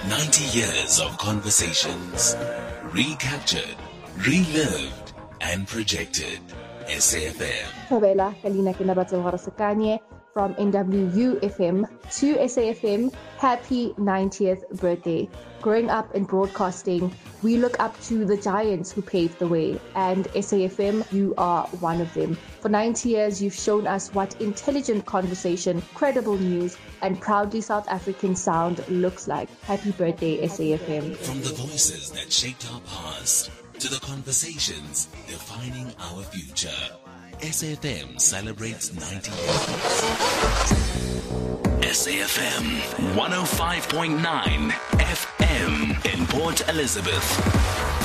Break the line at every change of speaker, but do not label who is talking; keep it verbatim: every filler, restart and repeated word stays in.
ninety years of conversations, recaptured, relived, and projected. S A F M.
Favela Kalina Kinabatse from N W U F M to S A F M. Happy ninetieth birthday. Growing up in broadcasting, we look up to the giants who paved the way, and S A F M, you are one of them. For ninety years, you've shown us what intelligent conversation, credible news, and proudly South African sound looks like. Happy birthday, S A F M.
From the voices that shaped our past to the conversations defining our future, S A F M celebrates ninety years. S A F M one oh five point nine F M in Port Elizabeth.